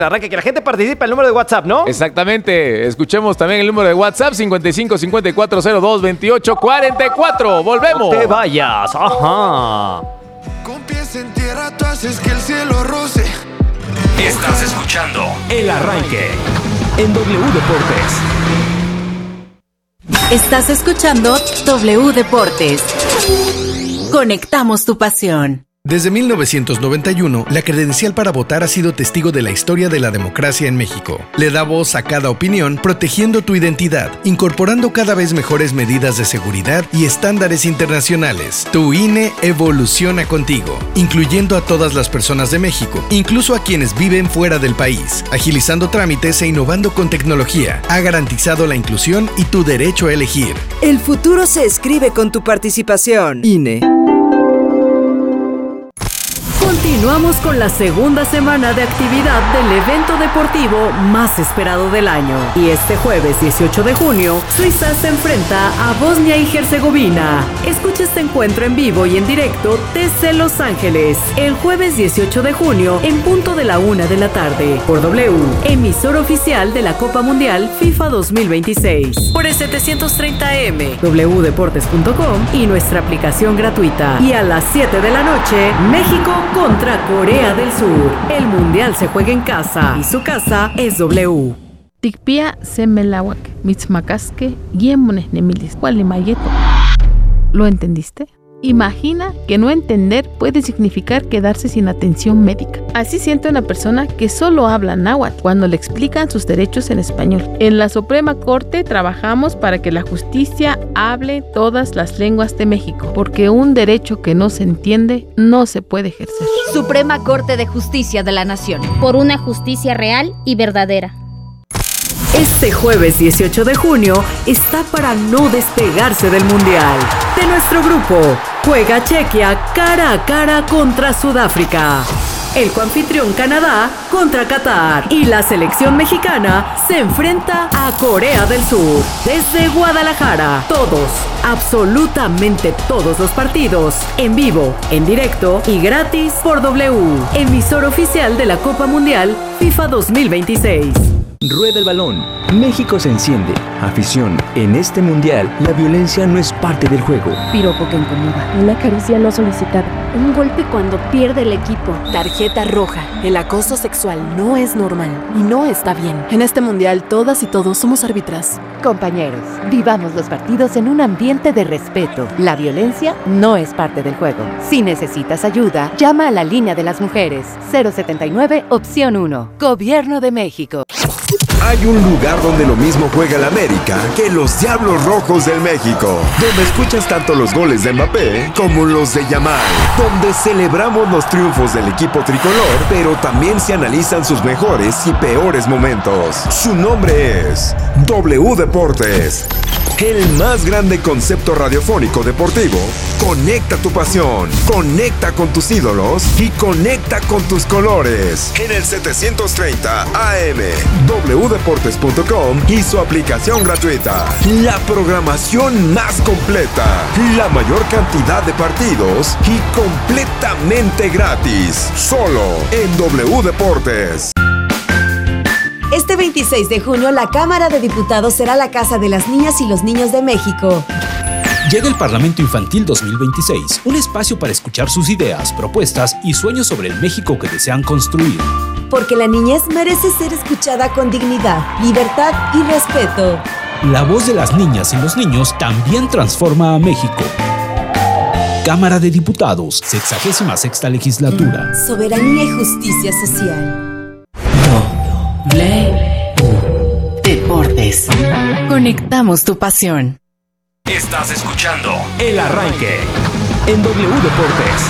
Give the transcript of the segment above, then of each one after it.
Arranque, que la gente participe, el número de WhatsApp, ¿no? Exactamente. Escuchemos también el número de WhatsApp, 55 54 02 28 44. Volvemos. No te vayas, ajá. Con pies en tierra tú haces que el cielo roce. Estás escuchando El Arranque en W Deportes. Estás escuchando W Deportes. Conectamos tu pasión. Desde 1991, la credencial para votar ha sido testigo de la historia de la democracia en México. Le da voz a cada opinión, protegiendo tu identidad, incorporando cada vez mejores medidas de seguridad y estándares internacionales. Tu INE evoluciona contigo, incluyendo a todas las personas de México, incluso a quienes viven fuera del país, agilizando trámites e innovando con tecnología. Ha garantizado la inclusión y tu derecho a elegir. El futuro se escribe con tu participación. INE. Continuamos con la segunda semana de actividad del evento deportivo más esperado del año. Y este jueves 18 de junio, Suiza se enfrenta a Bosnia y Herzegovina. Escucha este encuentro en vivo y en directo desde Los Ángeles. El jueves 18 de junio, en punto de la 1 de la tarde, por W, emisor oficial de la Copa Mundial FIFA 2026. Por el 730M, wdeportes.com y nuestra aplicación gratuita. Y a las 7 de la noche, México contra Corea del Sur. El mundial se juega en casa y su casa es W. Tikpia semelawak, mitzmakaske, yemones nemilis, cualimayeto. ¿Lo entendiste? Imagina que no entender puede significar quedarse sin atención médica. Así siente una persona que solo habla náhuatl cuando le explican sus derechos en español. En la Suprema Corte trabajamos para que la justicia hable todas las lenguas de México, porque un derecho que no se entiende no se puede ejercer. Suprema Corte de Justicia de la Nación. Por una justicia real y verdadera. Este jueves 18 de junio está para no despegarse del Mundial. De nuestro grupo, juega Chequia cara a cara contra Sudáfrica. El coanfitrión Canadá contra Qatar. Y la selección mexicana se enfrenta a Corea del Sur. Desde Guadalajara, todos, absolutamente todos los partidos, en vivo, en directo y gratis por W, emisor oficial de la Copa Mundial FIFA 2026. Rueda el balón. México se enciende. Afición. En este mundial, la violencia no es parte del juego. Piropo que incomoda. Una caricia no solicitada. Un golpe cuando pierde el equipo. Tarjeta roja. El acoso sexual no es normal y no está bien. En este mundial, todas y todos somos árbitras. Compañeros, vivamos los partidos en un ambiente de respeto. La violencia no es parte del juego. Si necesitas ayuda, llama a la línea de las mujeres. 079, opción 1. Gobierno de México. Hay un lugar donde lo mismo juega el América que los Diablos Rojos del México, donde escuchas tanto los goles de Mbappé como los de Yamal, donde celebramos los triunfos del equipo tricolor, pero también se analizan sus mejores y peores momentos. Su nombre es W Deportes, el más grande concepto radiofónico deportivo. Conecta tu pasión, conecta con tus ídolos y conecta con tus colores. En el 730 AM, wdeportes.com y su aplicación gratuita. La programación más completa, la mayor cantidad de partidos y completamente gratis. Solo en W Deportes. Este 26 de junio, la Cámara de Diputados será la casa de las niñas y los niños de México. Llega el Parlamento Infantil 2026, un espacio para escuchar sus ideas, propuestas y sueños sobre el México que desean construir. Porque la niñez merece ser escuchada con dignidad, libertad y respeto. La voz de las niñas y los niños también transforma a México. Cámara de Diputados, 66ª Legislatura. Soberanía y justicia social. Deportes. Conectamos tu pasión. Estás escuchando El Arranque en W Deportes.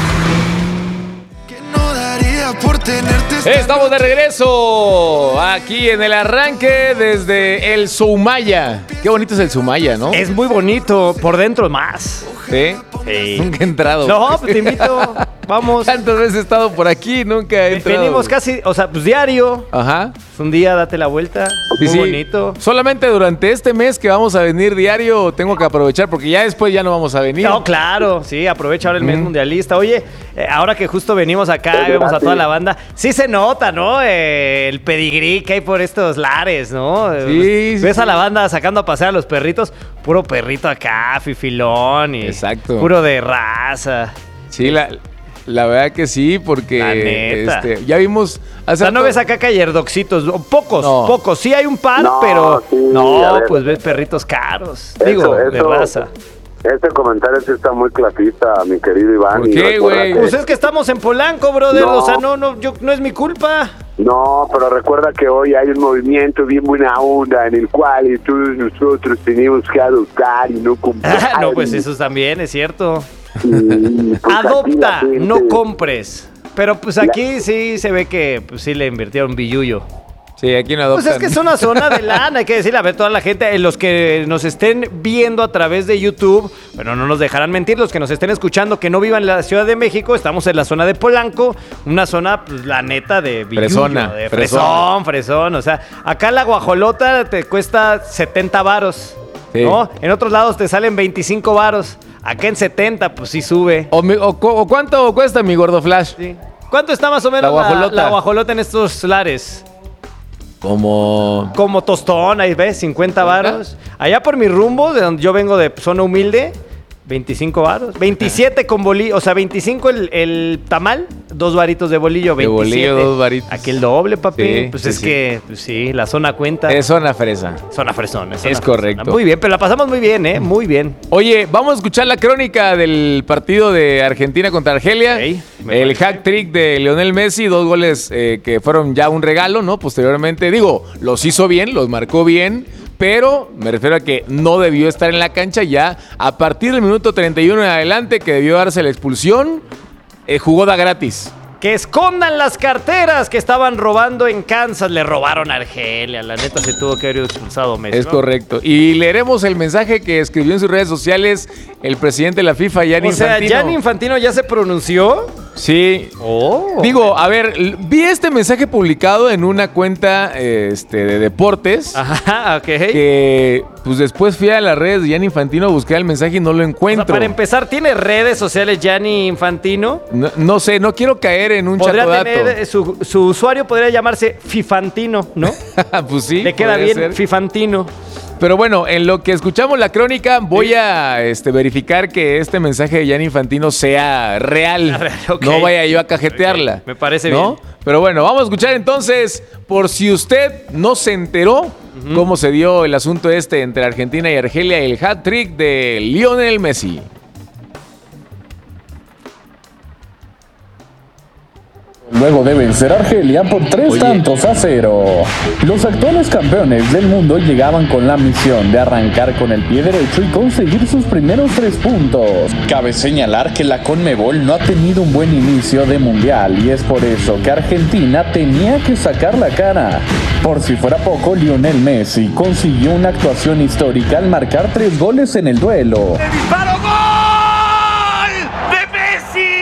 Estamos de regreso aquí en El Arranque desde el Soumaya. Qué bonito es el Soumaya, ¿no? Es muy bonito, por dentro más. ¿Sí? Sí. Nunca he entrado. No, pues te invito. Vamos. ¿Cuántas veces he estado por aquí? Nunca he entrado. Venimos casi, o sea, pues diario. Ajá. Un día date la vuelta. Sí, Muy sí. bonito. Solamente durante este mes que vamos a venir diario tengo que aprovechar porque ya después ya no vamos a venir. No, claro, sí, aprovecha ahora el mes mundialista. Oye, ahora que justo venimos acá y vemos a toda la banda, sí se nota, ¿no? El pedigrí que hay por estos lares, ¿no? Sí, Ves sí. a la banda sacando a pasear a los perritos, puro perrito acá, fifilón y Exacto. puro de raza. Sí, la verdad que sí, porque La neta. ya vimos... O sea, no ves acá callerdoxitos, pocos, No. pocos. Sí hay un par, No, pero sí, no, a ver. pues ves perritos caros. Digo, de raza. Este comentario sí está muy clasista, mi querido Iván. ¿Por y qué, recuerda güey? que- Pues es que estamos en Polanco, brother. No. O sea, no es mi culpa. No, pero recuerda que hoy hay un movimiento bien buena onda en el cual todos nosotros tenemos que adoptar y no comprar. Ah, no, pues eso también es cierto. Y, pues, aquí Adopta, la gente- no compres. Pero pues aquí sí se ve que pues, sí le invirtieron billullo. Sí, aquí no adoptan. Pues es que es una zona de lana, hay que decirle a ver toda la gente, los que nos estén viendo a través de YouTube, bueno, no nos dejarán mentir, los que nos estén escuchando que no vivan en la Ciudad de México, estamos en la zona de Polanco, una zona, pues, la neta, de billullo, Fresona, de fresona. fresón, o sea, acá la guajolota te cuesta 70 varos, Sí. ¿no? En otros lados te salen 25 varos, acá en 70, pues sí sube. ¿O cuánto cuesta mi gordo Flash? Sí. ¿Cuánto está más o menos La guajolota. la guajolota en estos lares? Como tostón, ahí ves, 50 varos. Allá por mi rumbo, de donde yo vengo de zona humilde, 25 varos. 27 con bolillo, o sea, 25 el tamal, 2 varitos de bolillo, 27. De bolillo, 2 varitos. Aquí el doble, papi. Sí, pues sí, es sí. que, pues sí, la zona cuenta. es zona fresa. Zona fresón. Es correcto. Muy bien, pero la pasamos muy bien, ¿eh? Muy bien. Oye, vamos a escuchar la crónica del partido de Argentina contra Argelia. me El hack trick de Lionel Messi, 2 goles que fueron ya un regalo, ¿no? Posteriormente, digo, los hizo bien, los marcó bien, pero me refiero a que no debió estar en la cancha ya a partir del minuto 31 en adelante, que debió darse la expulsión, jugó da gratis. Que escondan las carteras que estaban robando en Kansas. Le robaron a Argelia. La neta se tuvo que haber expulsado Messi. Es ¿no? correcto. Y leeremos el mensaje que escribió en sus redes sociales el presidente de la FIFA, Gianni O sea, Infantino. ¿Gianni Infantino ya se pronunció? Sí. Oh. Digo, a ver, vi este mensaje publicado en una cuenta de deportes. Ajá, ok. Que pues después fui a las redes de Gianni Infantino a buscar el mensaje y no lo O encuentro. sea, para empezar, ¿tiene redes sociales Gianni Infantino? No sé, no quiero caer en un Podría chatodato. tener, su usuario podría llamarse Fifantino, ¿no? Pues sí. Le queda podría bien ser. Fifantino. Pero bueno, en lo que escuchamos la crónica, voy a verificar que este mensaje de Gianni Infantino sea real. Ok. No vaya yo a cajetearla. Ok, me parece ¿no? bien. Pero bueno, vamos a escuchar entonces, por si usted no se enteró cómo se dio el asunto entre Argentina y Argelia, el hat-trick de Lionel Messi. Luego de vencer a Argelia por 3-0. Los actuales campeones del mundo llegaban con la misión de arrancar con el pie derecho y conseguir sus primeros 3 puntos. Cabe señalar que la CONMEBOL no ha tenido un buen inicio de mundial y es por eso que Argentina tenía que sacar la cara. Por si fuera poco, Lionel Messi consiguió una actuación histórica al marcar 3 goles en el duelo. ¡Disparo gol de Messi!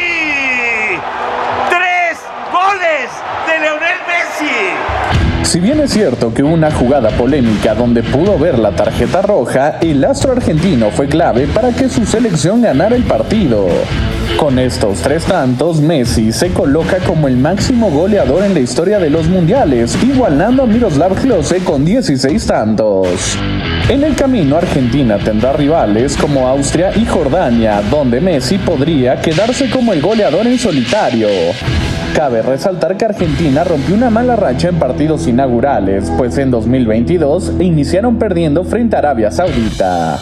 ¡3 goles de Lionel Messi! Si bien es cierto que hubo una jugada polémica donde pudo ver la tarjeta roja, el astro argentino fue clave para que su selección ganara el partido. Con estos 3 tantos, Messi se coloca como el máximo goleador en la historia de los mundiales, igualando a Miroslav Klose con 16 tantos. En el camino, Argentina tendrá rivales como Austria y Jordania, donde Messi podría quedarse como el goleador en solitario. Cabe resaltar que Argentina rompió una mala racha en partidos inaugurales, pues en 2022 iniciaron perdiendo frente a Arabia Saudita.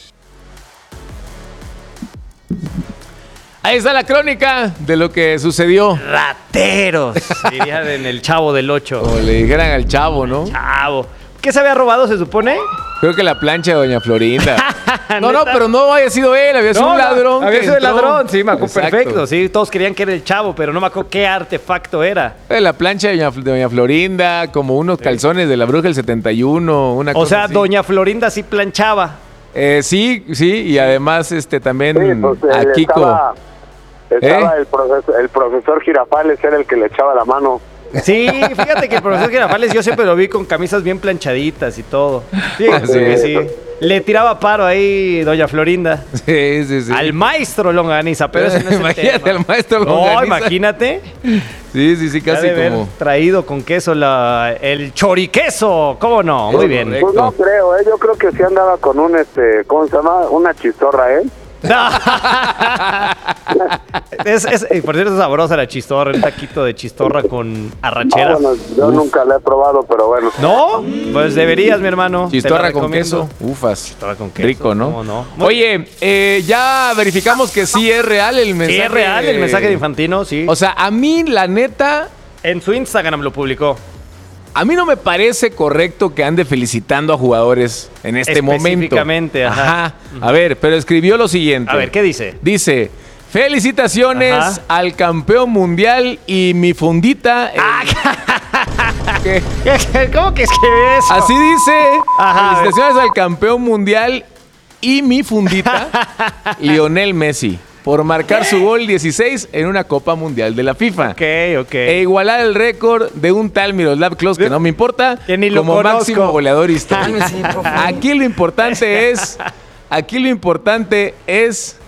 Ahí está la crónica de lo que sucedió. ¡Rateros! Dirían en el Chavo del 8. O le dijeran al Chavo, ¿no? Chavo. ¿Qué se había robado, se supone? Creo que la plancha de Doña Florinda. No, pero no había sido él, había sido un ladrón. Había que sido el entró. ladrón, sí, me acuerdo Exacto. perfecto. Sí, todos querían que era el Chavo, pero no me acuerdo qué artefacto era. La plancha de Doña Florinda, como unos calzones de la Bruja del 71, una O cosa sea, así. Doña Florinda sí planchaba. Sí, y además también Sí, pues, a Kiko. Estaba el profesor Girafales, era el que le echaba la mano. Sí, fíjate que el profesor Girafales yo siempre lo vi con camisas bien planchaditas y todo. Fíjate que sí. Le tiraba paro ahí doña Florinda. Sí. Al maestro Longaniza, pero ese no es el imagínate tema. al maestro Longaniza. No, imagínate. Sí, casi como... traído con queso el choriqueso. ¿Cómo no? Muy bien. Pues no creo, yo creo que sí andaba con un, ¿cómo se llama? Una chistorra, ¿eh? Por cierto, es sabrosa la chistorra, un taquito de chistorra con arrachera. No, bueno, yo nunca la he probado, pero bueno. ¿No? Pues deberías, mi hermano. Chistorra con queso. Ufas. Chistorra con queso. Rico, ¿no? ¿Cómo no? Oye, ya verificamos que sí es real el mensaje. Sí es real el mensaje de Infantino, sí. O sea, a mí, la neta... En su Instagram lo publicó. A mí no me parece correcto que ande felicitando a jugadores en este momento. Específicamente, ajá. A ver, pero escribió lo siguiente. A ver, ¿qué dice? Dice, felicitaciones al campeón mundial y mi fundita... ¿Cómo que escribe eso? Así dice, felicitaciones al campeón mundial y mi fundita, Lionel Messi, por marcar su gol 16 en una Copa Mundial de la FIFA. Ok. E igualar el récord de un tal Miroslav Klose, que no me importa, que ni lo como conozco. máximo goleador histórico. Aquí lo importante es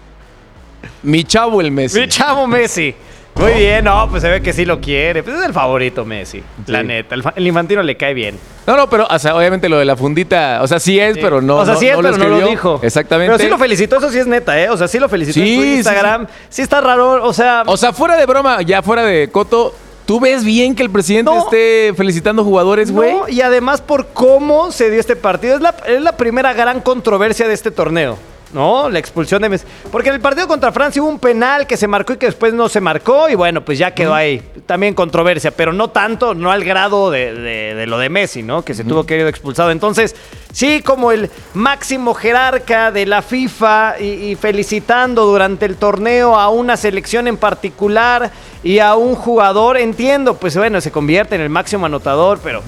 mi chavo el Messi. Mi chavo Messi. Muy bien, no, pues se ve que sí lo quiere. Pues es el favorito Messi, la neta. El Infantino le cae bien. No, pero, o sea, obviamente lo de la fundita, o sea, sí es, pero no. O sea, sí es, pero no lo dijo. Exactamente. Pero sí lo felicitó, eso sí es neta, ¿eh? O sea, sí lo felicitó en su Instagram. Sí está raro, o sea... O sea, fuera de broma, ya fuera de coto, ¿tú ves bien que el presidente esté felicitando jugadores, güey? No, y además por cómo se dio este partido. Es la primera gran controversia de este torneo. ¿No? La expulsión de Messi. Porque en el partido contra Francia hubo un penal que se marcó y que después no se marcó. Y bueno, pues ya quedó ahí. También controversia, pero no tanto, no al grado de lo de Messi, ¿no? Que se tuvo que ir expulsado. Entonces, sí, como el máximo jerarca de la FIFA y felicitando durante el torneo a una selección en particular y a un jugador, entiendo, pues bueno, se convierte en el máximo anotador, pero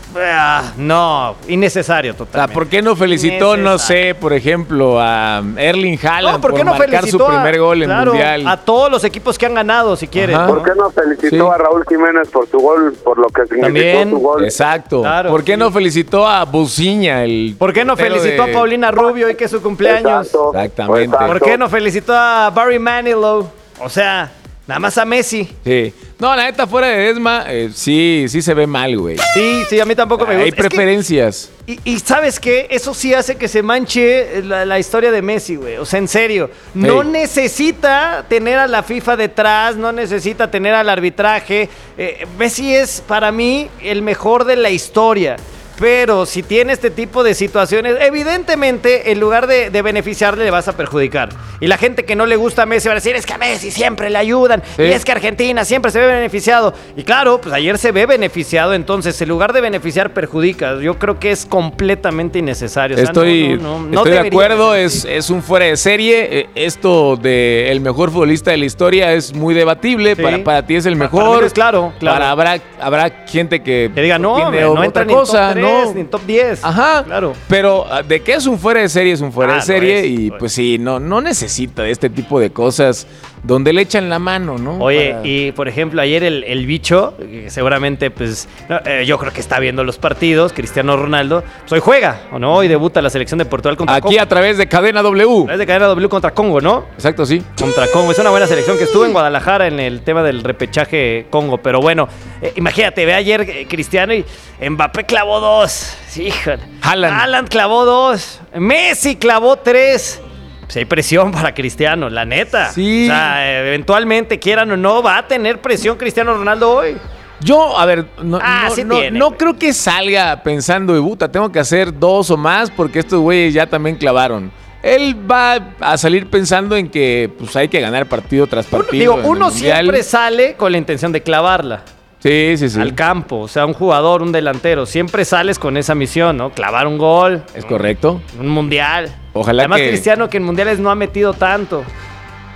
no, innecesario totalmente. ¿Por qué no felicitó, no sé, por ejemplo, a Erling Haaland ¿por qué no marcar felicitó su primer gol en Mundial? A todos los equipos que han ganado, si quieres. ¿Por qué no felicitó a Raúl Jiménez por su gol, por lo que significó su gol? Exacto. Claro, ¿por qué no felicitó a Buciña, ¿Por qué no felicitó a Paulina Rubio hoy que es su cumpleaños? Exactamente. ¿Por qué no felicitó a Barry Manilow? O sea, nada más a Messi. Sí. No, la neta, fuera de Desma, sí se ve mal, güey. Sí, a mí tampoco me gusta. Hay preferencias. Y ¿sabes qué? Eso sí hace que se manche la historia de Messi, güey. O sea, en serio. No necesita tener a la FIFA detrás, no necesita tener al arbitraje. Messi es, para mí, el mejor de la historia. Pero si tiene este tipo de situaciones, evidentemente, en lugar de beneficiarle, le vas a perjudicar. Y la gente que no le gusta a Messi va a decir, es que a Messi siempre le ayudan, y es que Argentina siempre se ve beneficiado. Y claro, pues ayer se ve beneficiado, entonces, en lugar de beneficiar, perjudica. Yo creo que es completamente innecesario. O sea, estoy de acuerdo, es un fuera de serie. Esto de el mejor futbolista de la historia es muy debatible. Para ti es el mejor. Es claro. Habrá gente que diga, no entra ni cosa, ni en top 10. Ajá, claro. Pero de que es un fuera de serie, es un fuera de serie. Y pues sí, no necesita de este tipo de cosas donde le echan la mano, ¿no? Oye, y por ejemplo, ayer el bicho, que seguramente, pues, yo creo que está viendo los partidos, Cristiano Ronaldo, pues hoy juega, ¿o no? Hoy debuta la selección de Portugal contra Congo. Aquí a través de Cadena W. A través de Cadena W contra Congo, ¿no? Exacto, sí. Contra Congo. Es una buena selección que estuvo en Guadalajara en el tema del repechaje Congo. Pero bueno, imagínate, ve ayer Cristiano y Mbappé clavó 2. Híjole. Haaland clavó 2. Messi clavó 3. Pues hay presión para Cristiano, la neta. Sí. O sea, eventualmente, quieran o no, va a tener presión Cristiano Ronaldo hoy. Yo, a ver, no creo que salga pensando, puta, tengo que hacer 2 o más porque estos güeyes ya también clavaron. Él va a salir pensando en que pues hay que ganar partido tras partido. Uno siempre sale con la intención de clavarla. Sí. Al campo, o sea, un jugador, un delantero. Siempre sales con esa misión, ¿no? Clavar un gol. Es correcto. Un mundial. Ojalá. Además, Cristiano, que en mundiales no ha metido tanto.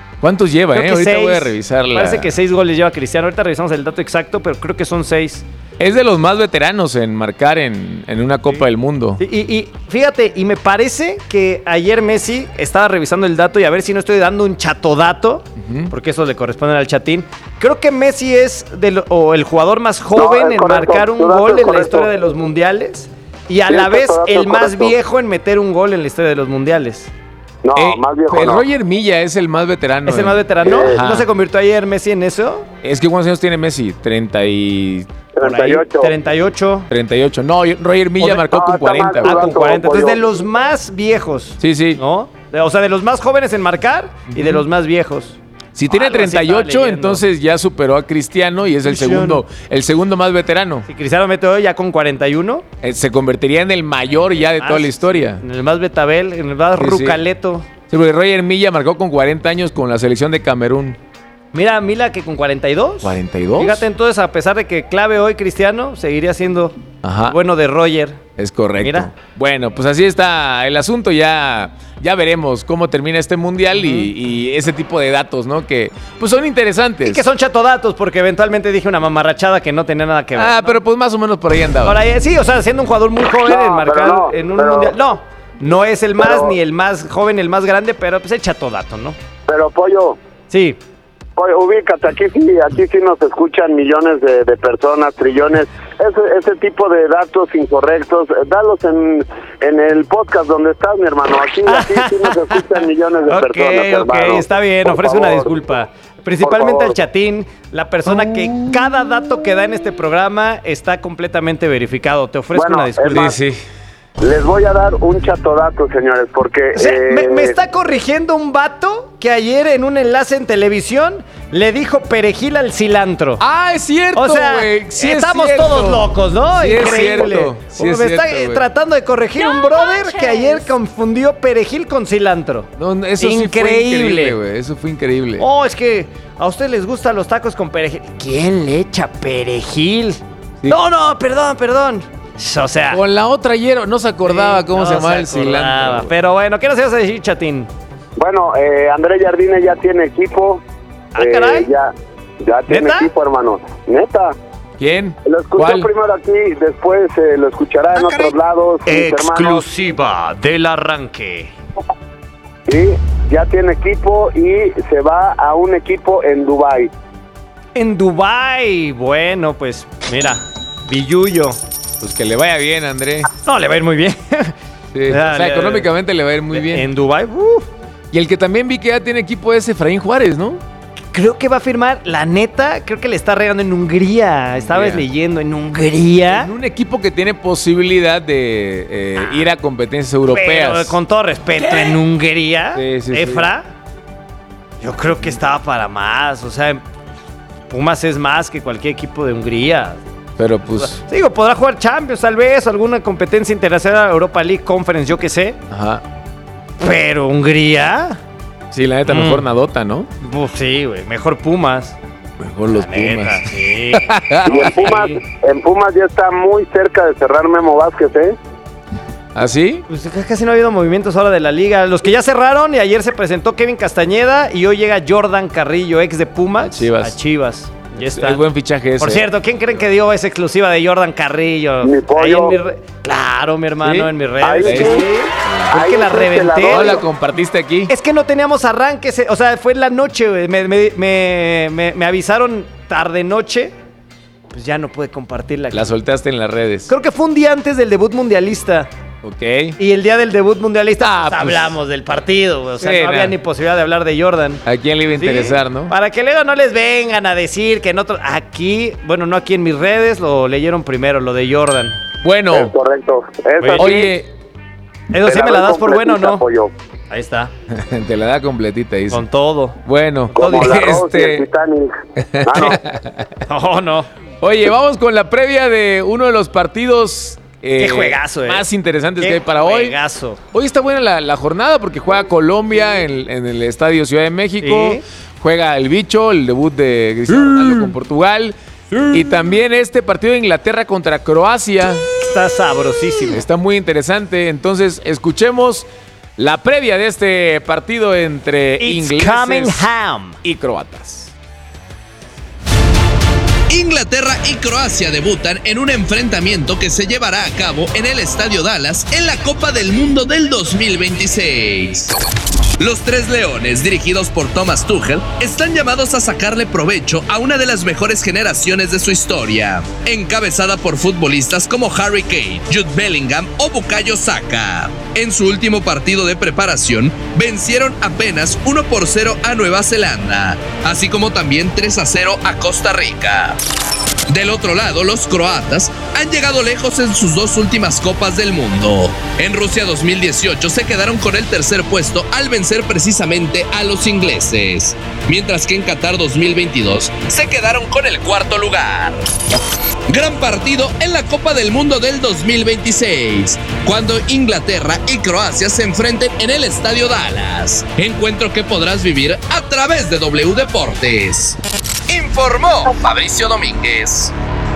¿Cuántos lleva, creo que ahorita 6. Voy a revisarla. Parece que 6 goles lleva Cristiano. Ahorita revisamos el dato exacto, pero creo que son 6. Es de los más veteranos en marcar en una Copa del Mundo. Y fíjate, y me parece que ayer Messi estaba revisando el dato y a ver si no estoy dando un chatodato, porque eso le corresponde al chatín. Creo que Messi es el jugador más joven en marcar un gol en la historia de los mundiales y a la vez el más viejo en meter un gol en la historia de los mundiales. No, más viejo no. Roger Milla es el más veterano. ¿Es el más veterano? ¿No se convirtió ayer Messi en eso? Es que ¿cuántos años tiene Messi? 38. 38. No, Roger Milla marcó con 40. Con 40. Entonces, de los más viejos. Sí. ¿No? O sea, de los más jóvenes en marcar y de los más viejos. Si tiene 38, entonces ya superó a Cristiano y es el segundo más veterano. Si Cristiano mete hoy ya con 41. Se convertiría en el mayor ya de toda la historia. En el más betabel, en el más rucaleto. Sí, porque Roger Milla marcó con 40 años con la selección de Camerún. Mira, Mila que con 42. 42. Fíjate, entonces, a pesar de que clave hoy Cristiano, seguiría siendo bueno de Roger. Es correcto. Mira. Bueno, pues así está el asunto. Ya veremos cómo termina este mundial y ese tipo de datos, ¿no? Que pues son interesantes. Y que son chatodatos, porque eventualmente dije una mamarrachada que no tenía nada que ver. Pero pues más o menos por ahí andaba. Ahora, sí, o sea, siendo un jugador muy joven en marcar en un mundial. No es el más ni el más joven, el más grande, pero pues es chatodato, ¿no? Pero, Pollo. Sí. Oye, ubícate, aquí sí nos escuchan millones de personas, trillones. Ese tipo de datos incorrectos, dalos en el podcast donde estás, mi hermano. Aquí sí nos escuchan millones de personas, hermano. Está bien, ofrezco una disculpa. Principalmente al chatín, la persona que cada dato que da en este programa está completamente verificado. Te ofrezco una disculpa. Sí. Les voy a dar un chatodato, señores, porque... O sea, me está corrigiendo un vato que ayer en un enlace en televisión le dijo perejil al cilantro. Es cierto, o sea, sí estamos todos locos, ¿no? Sí, increíble. Sí, me está tratando de corregir un brother que ayer confundió perejil con cilantro. No, eso increíble. Sí fue increíble, güey. Eso fue increíble. Es que a ustedes les gustan los tacos con perejil. ¿Quién le echa perejil? Sí. No, perdón. O sea, con la otra ayer no se acordaba cómo se llamaba el cilantro. Pero bueno, ¿qué nos ibas a decir, chatín? Bueno, Andrés Jardine ya tiene equipo. Caray. Ya tiene equipo, hermano. Neta. ¿Quién? Lo escuchó primero aquí, después lo escuchará en otros lados. Exclusiva del arranque. Sí, ya tiene equipo y se va a un equipo en Dubái. En Dubái. Bueno, pues mira, Billuyo. Pues que le vaya bien, André. No, le va a ir muy bien. Sí, o sea, económicamente le va a ir muy bien. En Dubái, Y el que también vi que ya tiene equipo es Efraín Juárez, ¿no? Creo que va a firmar, la neta, creo que le está regando en Hungría. Estabas leyendo, en Hungría. En un equipo que tiene posibilidad de ir a competencias europeas. Pero con todo respeto, en Hungría, Efra, yo creo que estaba para más. O sea, Pumas es más que cualquier equipo de Hungría. Pero pues... Digo, podrá jugar Champions tal vez, alguna competencia internacional, Europa League, Conference, yo qué sé. Ajá. Pero Hungría... Sí, la neta, mejor Nadota, ¿no? Sí, güey, mejor Pumas. Mejor los Pumas. Sí. Y en Pumas ya está muy cerca de cerrar Memo Vázquez, ¿eh? ¿Ah, sí? Pues casi no ha habido movimientos ahora de la liga. Los que ya cerraron, y ayer se presentó Kevin Castañeda y hoy llega Jordan Carrillo, ex de Pumas, a Chivas. Ya está. Es buen fichaje ese. Por cierto, ¿quién creen que dio esa exclusiva de Jordan Carrillo? Mi Pollo. Claro, mi hermano, en mis redes. Ahí sí. Es que la reventé. No la compartiste aquí. Es que no teníamos arranque. O sea, fue en la noche, güey. Me avisaron tarde noche. Pues ya no pude compartirla. La soltaste en las redes. Creo que fue un día antes del debut mundialista. Ok. Y el día del debut mundialista pues hablamos del partido. O sea, no había ni posibilidad de hablar de Jordan. ¿A quién le iba a interesar, no? Para que luego no les vengan a decir que en otro... Aquí, bueno, no aquí en mis redes, lo leyeron primero, lo de Jordan. Bueno. Es correcto. Oye... ¿Eso sí me la das por bueno o no? Pollo. Ahí está. Te la da completita, dice. Con todo. Bueno. Como la Rose y el Titanic. No. Oye, vamos con la previa de uno de los partidos... Qué juegazo, más interesantes que hay para hoy. Hoy está buena la jornada porque juega Colombia en el Estadio Ciudad de México. Sí. Juega el Bicho, el debut de Cristiano Ronaldo con Portugal. Sí. Y también este partido de Inglaterra contra Croacia. Está sabrosísimo. Está muy interesante. Entonces, escuchemos la previa de este partido entre ingleses y croatas. Inglaterra y Croacia debutan en un enfrentamiento que se llevará a cabo en el Estadio Dallas en la Copa del Mundo del 2026. Los Tres Leones, dirigidos por Thomas Tuchel, están llamados a sacarle provecho a una de las mejores generaciones de su historia, encabezada por futbolistas como Harry Kane, Jude Bellingham o Bukayo Saka. En su último partido de preparación, vencieron apenas 1-0 a Nueva Zelanda, así como también 3-0 a Costa Rica. Del otro lado, los croatas han llegado lejos en sus 2 últimas Copas del Mundo. En Rusia 2018 se quedaron con el tercer puesto al vencer precisamente a los ingleses, mientras que en Qatar 2022 se quedaron con el cuarto lugar. Gran partido en la Copa del Mundo del 2026, cuando Inglaterra y Croacia se enfrenten en el Estadio Dallas. Encuentro que podrás vivir a través de W Deportes. Informó Fabricio Domínguez.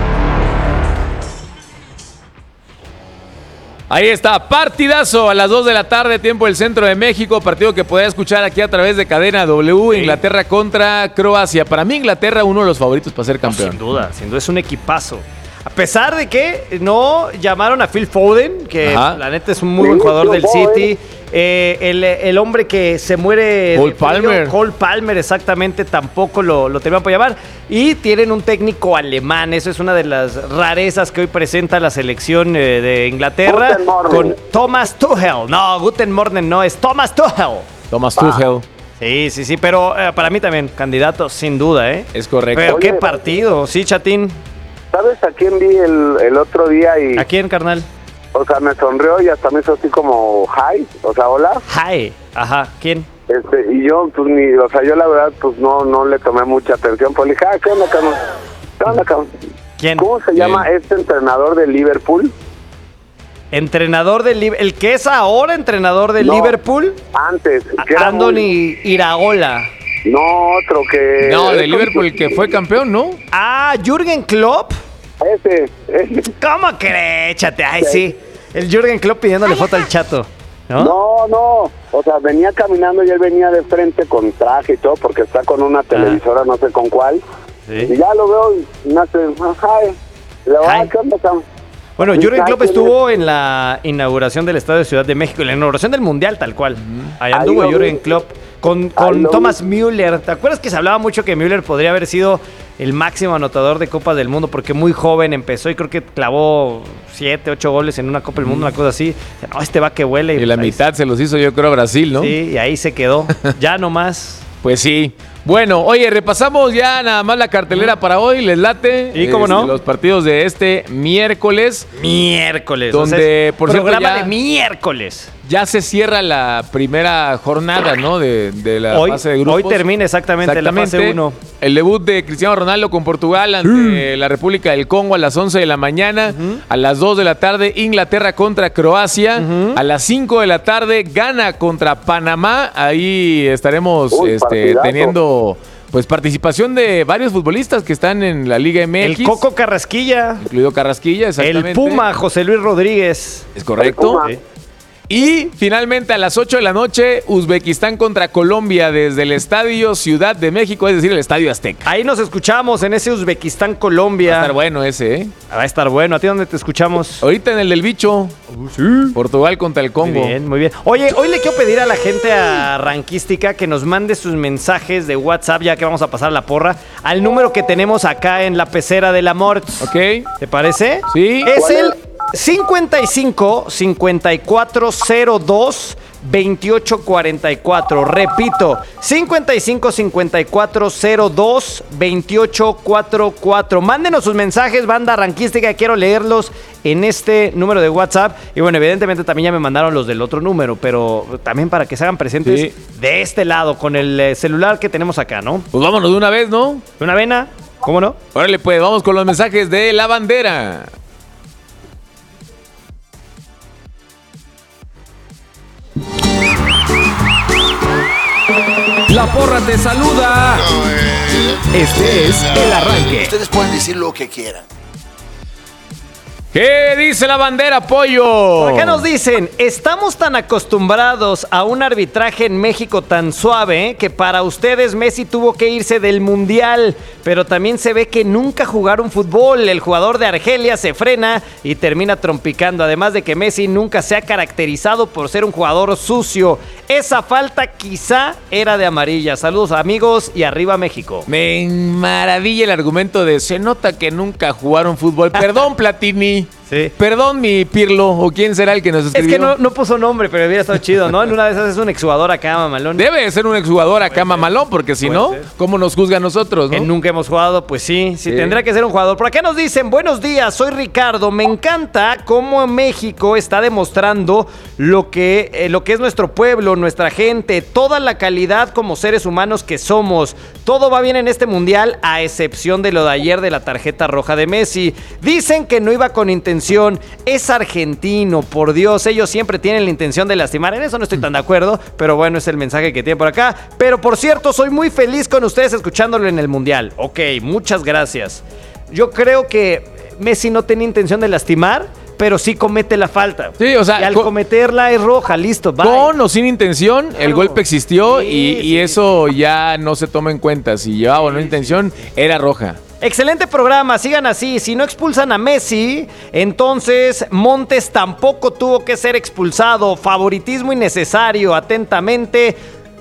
Ahí está, partidazo a las 2 de la tarde, tiempo del centro de México, partido que podés escuchar aquí a través de Cadena W, Inglaterra contra Croacia. Para mí Inglaterra uno de los favoritos para ser campeón. Sin duda, es un equipazo. A pesar de que no llamaron a Phil Foden, que la neta es un muy buen jugador del City. El hombre que se muere... Cole Palmer, exactamente, tampoco lo tenían por llamar. Y tienen un técnico alemán, eso es una de las rarezas que hoy presenta la selección de Inglaterra. Con Thomas Tuchel. No, Guten Morgen no, es Thomas Tuchel. Thomas Tuchel. Sí, pero para mí también, candidato, sin duda, ¿eh? Es correcto. Pero qué partido, sí, Chatín. ¿Sabes a quién vi el otro día? ¿A quién, carnal? O sea, me sonrió y hasta me hizo así como hi, o sea, hola. Hi, ajá, ¿quién? Y yo, pues, yo la verdad, pues, no le tomé mucha atención, pues le dije, ¿qué onda, cabrón? ¿Qué onda, cabrón? ¿Quién? ¿Cómo se llama este entrenador de Liverpool? ¿Entrenador del Liverpool? ¿El que es ahora entrenador del Liverpool? Antes. Anthony Iraola. No, otro que... No, de Liverpool, el que fue campeón, ¿no? Ah, Jürgen Klopp. Ese. ¿Cómo crees, Chate? Ay, sí. El Jürgen Klopp pidiéndole foto al Chato, ¿no? No. O sea, venía caminando y él venía de frente con traje y todo, porque está con una televisora, no sé con cuál. Sí. Y ya lo veo y me hace, ¿qué onda, cabrón? Bueno, Jürgen Klopp estuvo en la inauguración del Estadio de Ciudad de México, en la inauguración del Mundial, tal cual. Allá anduvo Jürgen Klopp con Thomas Müller. ¿Te acuerdas que se hablaba mucho que Müller podría haber sido el máximo anotador de Copas del Mundo? Porque muy joven empezó y creo que clavó 7, 8 goles en una Copa del Mundo, una cosa así. No, este va que huele. Y la mitad se los hizo, yo creo, a Brasil, ¿no? Sí, y ahí se quedó. Ya nomás. Pues sí. Bueno, oye, repasamos ya nada más la cartelera para hoy, ¿les late? ¿Y cómo no? Los partidos de este miércoles. Donde, por programa cierto, de miércoles. Ya se cierra la primera jornada, ¿no? De la fase de grupos. Hoy termina exactamente la fase 1. El debut de Cristiano Ronaldo con Portugal ante la República del Congo a las 11 de la mañana. A las 2 de la tarde, Inglaterra contra Croacia. A las 5 de la tarde, Ghana contra Panamá. Ahí estaremos teniendo pues participación de varios futbolistas que están en la Liga MX. El Coco Carrasquilla. Incluido Carrasquilla, exactamente. El Puma, José Luis Rodríguez. Es correcto. Y finalmente a las 8 de la noche, Uzbekistán contra Colombia desde el Estadio Ciudad de México, es decir, el Estadio Azteca. Ahí nos escuchamos en ese Uzbekistán-Colombia. Va a estar bueno ese, ¿eh? Va a estar bueno. ¿A ti dónde te escuchamos? Ahorita en el del bicho. Sí. Portugal contra el Congo. Muy bien, muy bien. Oye, hoy le quiero pedir a la gente a Ranquística que nos mande sus mensajes de WhatsApp, ya que vamos a pasar la porra, al número que tenemos acá en la pecera del amor. Ok. ¿Te parece? Sí. Es el 55 5402 2844. Repito, 55 5402 2844. Mándenos sus mensajes, banda ranquística, quiero leerlos en este número de WhatsApp. Y bueno, evidentemente también ya me mandaron los del otro número, pero también para que se hagan presentes de este lado, con el celular que tenemos acá, ¿no? Pues vámonos de una vez, ¿no? ¿De una vena? ¿Cómo no? Órale, pues, vamos con los mensajes de la bandera. La porra te saluda. Este es el arranque. Ustedes pueden decir lo que quieran. ¿Qué dice la bandera, Pollo? Por acá nos dicen, estamos tan acostumbrados a un arbitraje en México tan suave que para ustedes Messi tuvo que irse del Mundial, pero también se ve que nunca jugaron fútbol. El jugador de Argelia se frena y termina trompicando, además de que Messi nunca se ha caracterizado por ser un jugador sucio. Esa falta quizá era de amarilla. Saludos amigos y arriba México. Me maravilla el argumento de se nota que nunca jugaron fútbol. Perdón, Platini. Sí. Perdón, mi Pirlo, o quién será el que nos escribió. Es que no puso nombre, pero hubiera estado chido, ¿no? En una de esas es un exjugador acá, mamalón. Debe ser un exjugador acá, mamalón, porque si no, ¿cómo nos juzga a nosotros, no? Que nunca hemos jugado, pues sí, tendrá que ser un jugador. Por acá nos dicen, buenos días, soy Ricardo. Me encanta cómo México está demostrando lo que es nuestro pueblo, nuestra gente, toda la calidad como seres humanos que somos. Todo va bien en este mundial, a excepción de lo de ayer de la tarjeta roja de Messi. Dicen que no iba con intención. Es argentino, por Dios, ellos siempre tienen la intención de lastimar. En eso no estoy tan de acuerdo, pero bueno, es el mensaje que tiene por acá. Pero por cierto, soy muy feliz con ustedes escuchándolo en el Mundial. Ok, muchas gracias. Yo creo que Messi no tenía intención de lastimar, pero sí comete la falta. Sí, o sea, y al cometerla es roja, listo, bye. Con o sin intención, el golpe existió y eso ya no se toma en cuenta. Si llevaba o no intención, era roja. Excelente programa, sigan así. Si no expulsan a Messi, entonces Montes tampoco tuvo que ser expulsado. Favoritismo innecesario. Atentamente,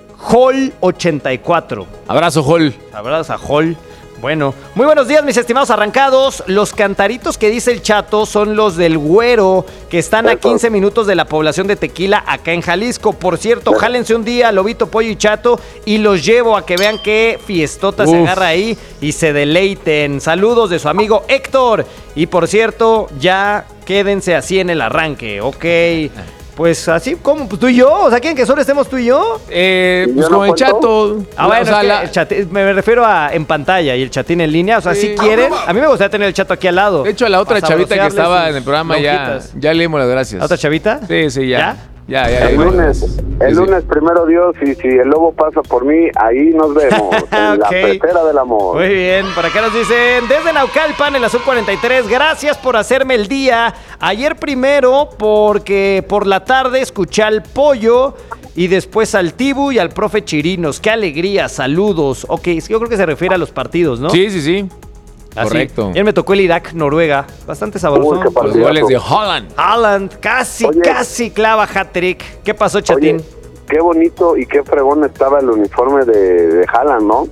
Hall84. Abrazo, Hall. Abrazo a Hall. Bueno, muy buenos días, mis estimados arrancados. Los cantaritos que dice el Chato son los del Güero, que están a 15 minutos de la población de Tequila, acá en Jalisco. Por cierto, jálense un día, Lobito, Pollo y Chato, y los llevo a que vean qué fiestota se agarra ahí y se deleiten. Saludos de su amigo Héctor. Y por cierto, ya quédense así en el arranque, ok. Pues así como pues tú y yo, o sea, ¿quieren que solo estemos tú y yo? Pues con el Chato. Ah, bueno, o sea, el chatín, me refiero a en pantalla y el chatín en línea, o sea, si quieren, a mí me gustaría tener el Chato aquí al lado. De hecho, a la otra chavita que estaba en el programa ya le dimos las gracias. ¿A otra chavita? Sí, ya. Ya. El lunes, primero Dios, y si el lobo pasa por mí, ahí nos vemos, en la pecera del amor. Muy bien, por acá nos dicen, desde Naucalpan, el Azul 43, gracias por hacerme el día. Ayer primero, porque por la tarde escuché al Pollo y después al Tibu y al profe Chirinos. ¡Qué alegría! Saludos. Ok, yo creo que se refiere a los partidos, ¿no? Sí. Así. Correcto. Ayer me tocó el Irak-Noruega. Bastante sabroso. Los goles de Haaland. Haaland, casi clava hat-trick. ¿Qué pasó, Chatín? Oye, qué bonito y qué fregón estaba el uniforme de Haaland, ¿no?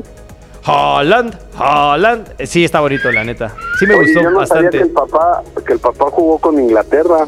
Haaland. Sí, está bonito, la neta. Sí me gustó yo no bastante. Sabía que el papá jugó con Inglaterra.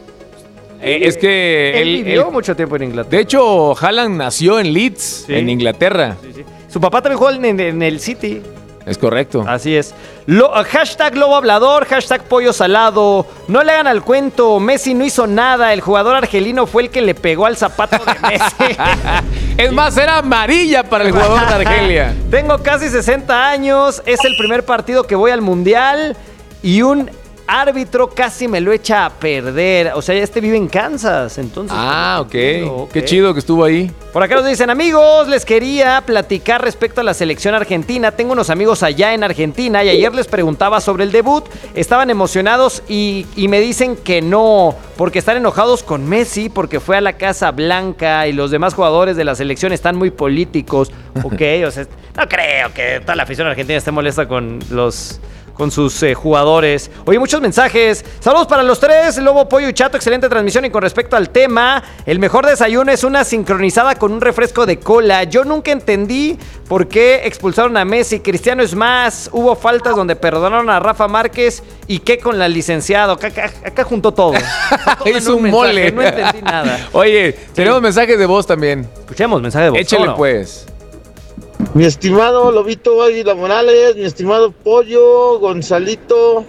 Es que él vivió mucho tiempo en Inglaterra. De hecho, Haaland nació en Leeds, en Inglaterra. Sí. Su papá también jugó en el City. Es correcto. Así es. Hashtag Lobo Hablador, hashtag Pollo Salado. No le hagan al cuento, Messi no hizo nada. El jugador argelino fue el que le pegó al zapato de Messi. Es más, era amarilla para el jugador de Argelia. Tengo casi 60 años, es el primer partido que voy al Mundial y un árbitro casi me lo echa a perder. O sea, este vive en Kansas, entonces. Ah, ok. Qué chido que estuvo ahí. Por acá nos dicen, amigos, les quería platicar respecto a la selección argentina. Tengo unos amigos allá en Argentina y ayer les preguntaba sobre el debut. Estaban emocionados y me dicen que no, porque están enojados con Messi, porque fue a la Casa Blanca y los demás jugadores de la selección están muy políticos. Ok, o sea, no creo que toda la afición argentina esté molesta con sus jugadores. Oye, muchos mensajes. Saludos para los tres, Lobo, Pollo y Chato. Excelente transmisión. Y con respecto al tema, el mejor desayuno es una sincronizada con un refresco de cola. Yo nunca entendí por qué expulsaron a Messi. Cristiano es más. Hubo faltas donde perdonaron a Rafa Márquez. ¿Y qué con la licenciado? Acá juntó todo. Es un mole. No entendí nada. Oye, tenemos mensajes de voz también. Escuchemos mensaje de voz. Échale pues. Mi estimado Lobito Águila Morales, mi estimado Pollo, Gonzalito,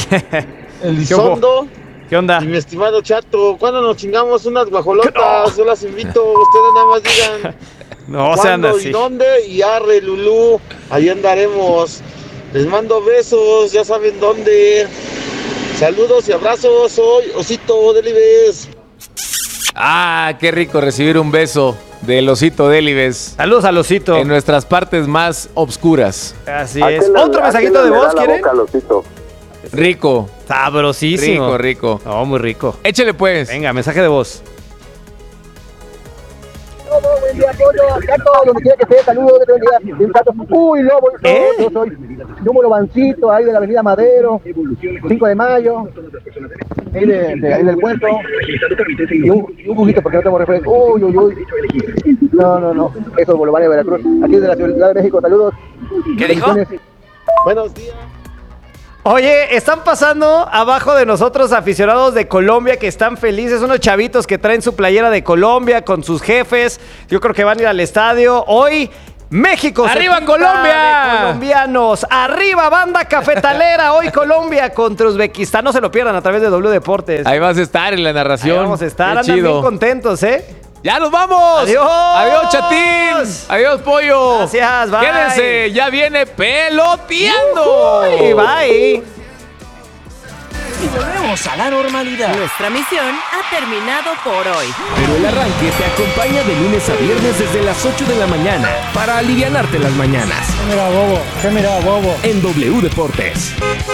Elizondo. ¿Qué onda? Y mi estimado Chato, ¿cuándo nos chingamos unas guajolotas? Yo las invito, ustedes nada más digan no sean así. ¿Y dónde? Y arre, Lulú, ahí andaremos. Les mando besos, ya saben dónde. Saludos y abrazos, soy Osito Delibes. Ah, qué rico recibir un beso del Osito Delibes. Saludos al Osito. En nuestras partes más obscuras. Así es. Otro mensajito de voz, ¿quieren? Rico. Sabrosísimo. Rico. Oh, muy rico. Échale pues. Venga, mensaje de voz. Buen día, Pollo. Acá todo, donde quiera que esté, saludos. Uy, Lobo, yo soy número Bancito, ahí de la avenida Madero, 5 de mayo, ahí del puerto. Y un juguito porque no tengo refresco. Uy. No. Eso es Bolívar de Veracruz. Aquí de la Ciudad de México, saludos. ¿Qué dijo? Buenos días. Oye, están pasando abajo de nosotros aficionados de Colombia que están felices, unos chavitos que traen su playera de Colombia con sus jefes. Yo creo que van a ir al estadio. Hoy, México. ¡Arriba, Colombia! De colombianos. ¡Arriba, banda cafetalera! Hoy Colombia contra Uzbekistán. No se lo pierdan a través de W Deportes. Ahí vas a estar en la narración. Ahí vamos a estar. Qué Andan chido. bien contentos, ¿eh? ¡Ya nos vamos! ¡Adiós! ¡Adiós, Chatín! ¡Adiós, Pollo! Gracias, bye. Quédense, ya viene Peloteando. Bye. Y volvemos a la normalidad. Nuestra misión ha terminado por hoy. Pero el arranque te acompaña de lunes a viernes desde las 8 de la mañana para alivianarte las mañanas. ¿Qué mira, bobo? En W Deportes.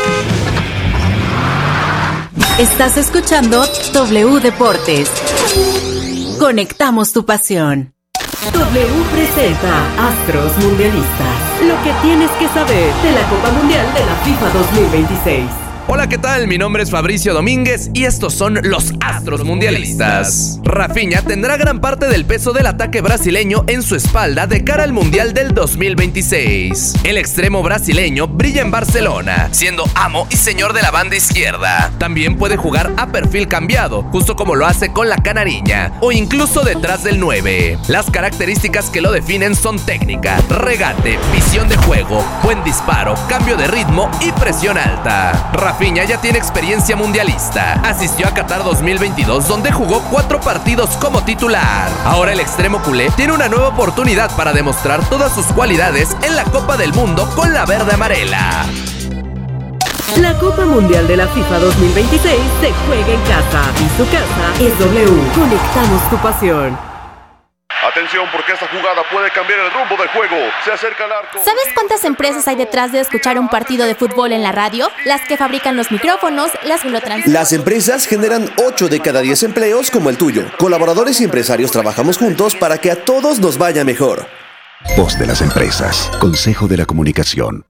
Estás escuchando W Deportes. Conectamos tu pasión. W presenta Astros Mundialistas. Lo que tienes que saber de la Copa Mundial de la FIFA 2026. Hola, ¿qué tal? Mi nombre es Fabricio Domínguez y estos son los Astros Mundialistas. Rafinha tendrá gran parte del peso del ataque brasileño en su espalda de cara al Mundial del 2026. El extremo brasileño brilla en Barcelona, siendo amo y señor de la banda izquierda. También puede jugar a perfil cambiado, justo como lo hace con la canariña, o incluso detrás del 9. Las características que lo definen son técnica, regate, visión de juego, buen disparo, cambio de ritmo y presión alta. Rafinha ya tiene experiencia mundialista. Asistió a Qatar 2022, donde jugó 4 partidos como titular. Ahora el extremo culé tiene una nueva oportunidad para demostrar todas sus cualidades en la Copa del Mundo con la verde amarela. La Copa Mundial de la FIFA 2026 se juega en casa y su casa es W. Conectamos tu pasión. Atención, porque esta jugada puede cambiar el rumbo del juego. Se acerca al arco. ¿Sabes cuántas empresas hay detrás de escuchar un partido de fútbol en la radio? Las que fabrican los micrófonos, las que lo transmiten. Las empresas generan 8 de cada 10 empleos como el tuyo. Colaboradores y empresarios trabajamos juntos para que a todos nos vaya mejor. Voz de las empresas. Consejo de la Comunicación.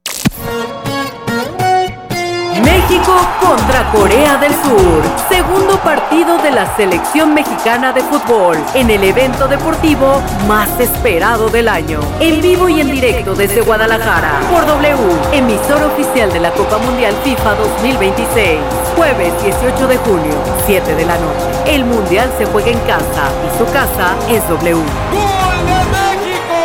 México contra Corea del Sur. Segundo partido de la selección mexicana de fútbol en el evento deportivo más esperado del año. En vivo y en directo desde Guadalajara por W, emisor oficial de la Copa Mundial FIFA 2026. Jueves 18 de junio, 7 de la noche. El Mundial se juega en casa y su casa es W. ¡Gol de México!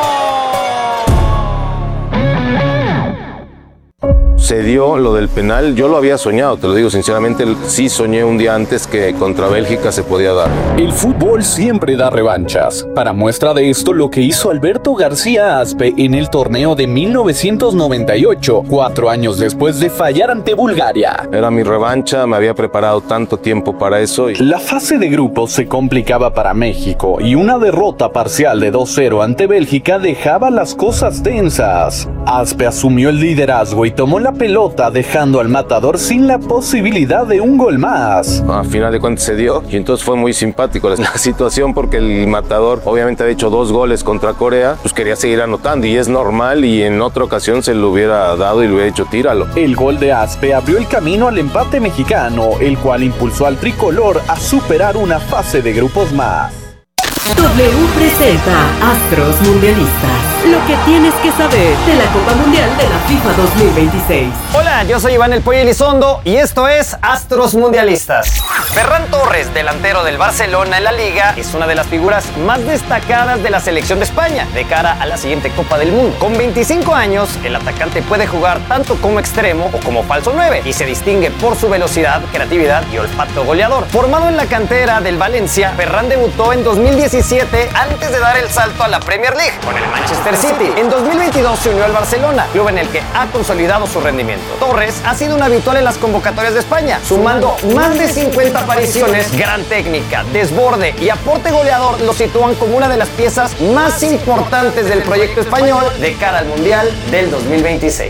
Se dio lo del penal, yo lo había soñado, te lo digo sinceramente, sí soñé un día antes que contra Bélgica se podía dar. El fútbol siempre da revanchas. Para muestra de esto, lo que hizo Alberto García Aspe en el torneo de 1998, 4 años después de fallar ante Bulgaria. Era mi revancha, me había preparado tanto tiempo para eso. La fase de grupos se complicaba para México y una derrota parcial de 2-0 ante Bélgica dejaba las cosas tensas. Aspe asumió el liderazgo y tomó la pelota, dejando al matador sin la posibilidad de un gol más. A final de cuentas se dio y entonces fue muy simpático la situación porque el matador obviamente había hecho 2 goles contra Corea, pues quería seguir anotando y es normal, y en otra ocasión se lo hubiera dado y le hubiera dicho tíralo. El gol de Aspe abrió el camino al empate mexicano, el cual impulsó al tricolor a superar una fase de grupos más. W presenta Astros Mundialistas. Lo que tienes que saber de la Copa Mundial de la FIFA 2026. Hola, yo soy Iván El Pollo Elizondo y esto es Astros Mundialistas. Ferran Torres, delantero del Barcelona en la Liga, es una de las figuras más destacadas de la selección de España de cara a la siguiente Copa del Mundo. Con 25 años, el atacante puede jugar tanto como extremo o como falso 9 y se distingue por su velocidad, creatividad y olfato goleador. Formado en la cantera del Valencia, Ferran debutó en 2017 antes de dar el salto a la Premier League con el Manchester City. En 2022 se unió al Barcelona, club en el que ha consolidado su rendimiento. Torres ha sido un habitual en las convocatorias de España, sumando más de 50 apariciones. Gran técnica, desborde y aporte goleador lo sitúan como una de las piezas más importantes del proyecto español de cara al Mundial del 2026.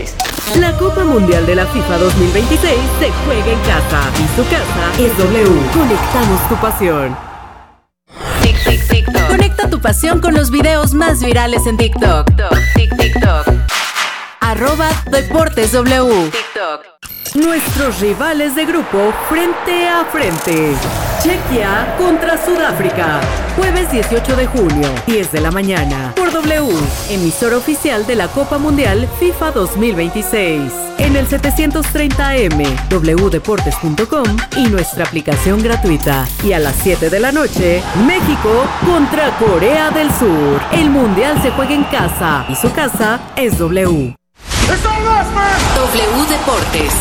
La Copa Mundial de la FIFA 2026 se juega en casa y su casa es W. Conectamos tu pasión. TikTok. Conecta tu pasión con los videos más virales en TikTok. TikTok. @DeportesW. TikTok. Nuestros rivales de grupo frente a frente. Chequia contra Sudáfrica. Jueves 18 de junio, 10 de la mañana. Por W, emisora oficial de la Copa Mundial FIFA 2026. En el 730M, wdeportes.com y nuestra aplicación gratuita. Y a las 7 de la noche, México contra Corea del Sur. El Mundial se juega en casa y su casa es W. W Deportes.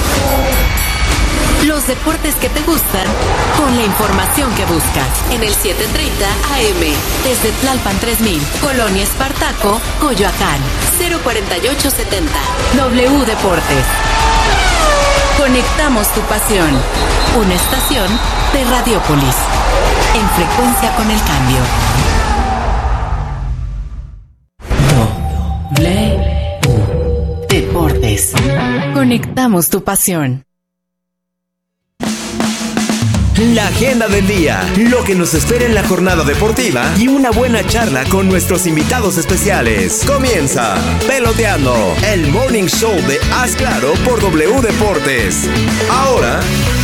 Los deportes que te gustan con la información que buscas. En el 730 AM, desde Tlalpan 3000, Colonia Espartaco, Coyoacán, 04870. W Deportes. Conectamos tu pasión. Una estación de Radiópolis. En frecuencia con el cambio. W Deportes. Conectamos tu pasión. La agenda del día, lo que nos espera en la jornada deportiva y una buena charla con nuestros invitados especiales. Comienza Peloteando, el morning show de Haz Claro por W Deportes. Ahora